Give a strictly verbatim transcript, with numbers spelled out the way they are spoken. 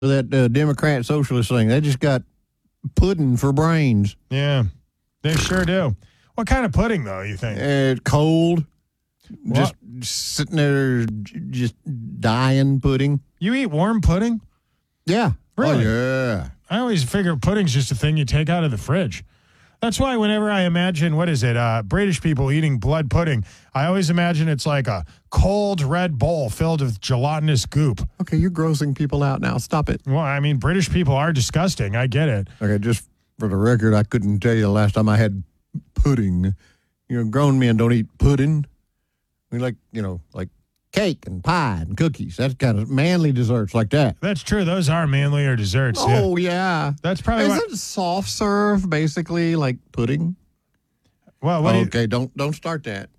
that uh, Democrat socialist thing. They just got pudding for brains. Yeah, they sure do. What kind of pudding, though, you think? Uh, cold. What? Just sitting there, j- just dying pudding. You eat warm pudding? Yeah. Really? Oh, yeah. I always figure pudding's just a thing you take out of the fridge. That's why whenever I imagine, what is it, uh, British people eating blood pudding, I always imagine it's like a cold red bowl filled with gelatinous goop. Okay, you're grossing people out now. Stop it. Well, I mean, British people are disgusting. I get it. Okay, just for the record, I couldn't tell you the last time I had pudding. You know, grown men don't eat pudding. We like, you know, like cake and pie and cookies. That's kind of manly desserts like that. That's true. Those are manlier desserts. Oh, yeah. yeah. That's probably Isn't why. soft serve basically like pudding? Well, what do you- Okay, don't don't start that.